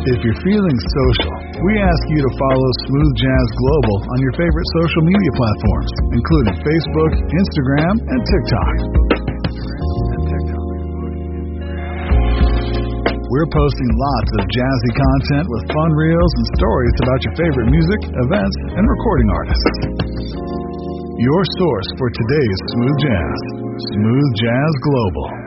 If you're feeling social, we ask you to follow Smooth Jazz Global on your favorite social media platforms, including Facebook, Instagram, and TikTok. We're posting lots of jazzy content with fun reels and stories about your favorite music, events, and recording artists. Your source for today's smooth jazz, Smooth Jazz Global.